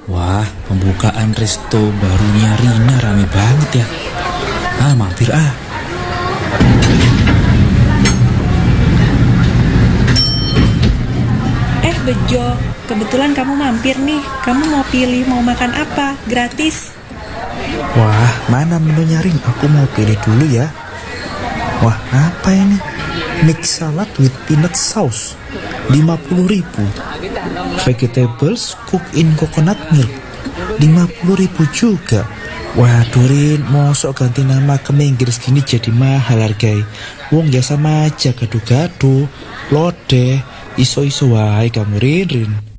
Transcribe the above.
Wah, pembukaan resto barunya Rina rame banget ya. Mampir ah. Bejo, kebetulan kamu mampir nih. Kamu mau pilih mau makan apa? Gratis. Wah, mana menunya Rin? Aku mau pilih dulu ya. Wah, apa ini? Mix salad with peanut sauce 50.000. Vegetables cooked in coconut milk 50.000 juga. Waduh Rin, mosok ganti nama ke Inggris gini jadi mahal hargai. Wong ya sama aja, gaduh-gaduh, lodeh, iso-iso wae kamu Rin.